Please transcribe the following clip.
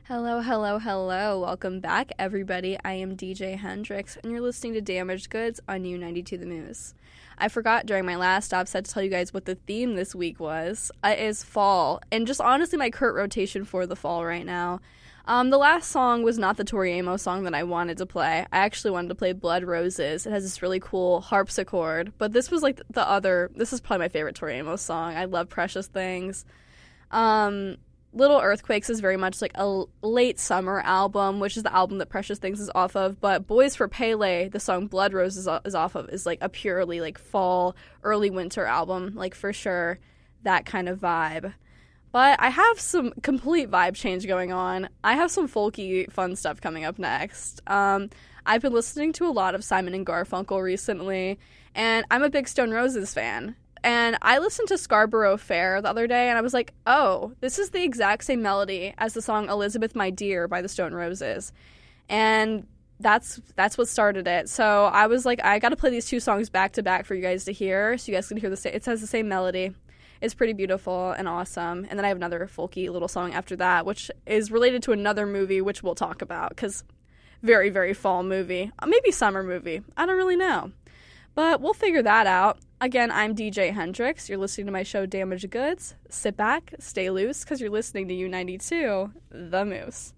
Hello, hello, hello. Welcome back, everybody. I am DJ Hendrix, and you're listening to Damaged Goods on U92 The Moose. I forgot during my last stop set to tell you guys what the theme this week was. It is fall, and just honestly my current rotation for the fall right now. The last song was not the Tori Amos song that I wanted to play. I actually wanted to play Blood Roses. It has this really cool harpsichord, but this was like this is probably my favorite Tori Amos song. I love Precious Things. Little Earthquakes is very much like a late summer album, which is the album that Precious Things is off of. But Boys for Pele, the song Blood Roses is off of, is like a purely like fall, early winter album, like for sure that kind of vibe. But I have some complete vibe change going on. I have some folky fun stuff coming up next. I've been listening to a lot of Simon and Garfunkel recently, and I'm a big Stone Roses fan. And I listened to Scarborough Fair the other day, and I was like, oh, this is the exact same melody as the song Elizabeth My Dear by the Stone Roses. And that's what started it. So I was like, I got to play these two songs back to back for you guys to hear, so you guys can hear it has the same melody. It's pretty beautiful and awesome. And then I have another folky little song after that, which is related to another movie, which we'll talk about, because very, very fall movie. Maybe summer movie. I don't really know. But we'll figure that out. Again, I'm DJ Hendrix. You're listening to my show Damaged Goods. Sit back, stay loose, because you're listening to U92, The Moose.